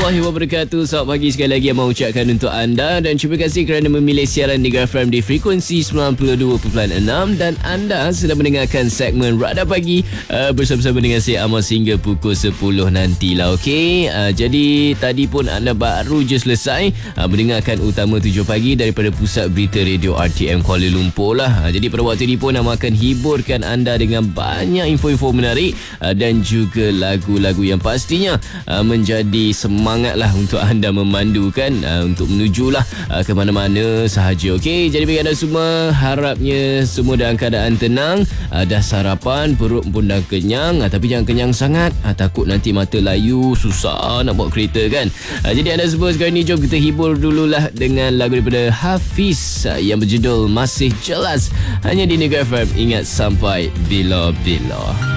warahmatullahi wabarakatuh. Selamat pagi sekali lagi yang mahu ucapkan untuk anda. Dan terima kasih kerana memilih siaran Negra FM di frekuensi 92.6. Dan anda sedang mendengarkan segmen Radar Pagi bersama-sama dengan saya Amal hingga pukul 10 nantilah. Okey, jadi tadi pun anda baru je selesai mendengarkan Utama 7 Pagi daripada Pusat Berita Radio RTM Kuala Lumpur lah. Jadi pada waktu ini pun Amal akan hiburkan anda dengan banyak info-info menarik dan juga lagu-lagu yang pastinya menjadi semangat lah untuk anda memandukan untuk menujulah ke mana-mana sahaja. Okey, jadi bagi anda semua, harapnya semua dalam keadaan tenang, dah sarapan, perut pun dah kenyang, tapi jangan kenyang sangat, takut nanti mata layu, susah nak bawa kereta kan. Jadi anda semua sekarang ni, jom kita hibur dululah dengan lagu daripada Hafiz yang berjudul Masih Jelas, hanya di Negra FM. Ingat sampai bila-bila.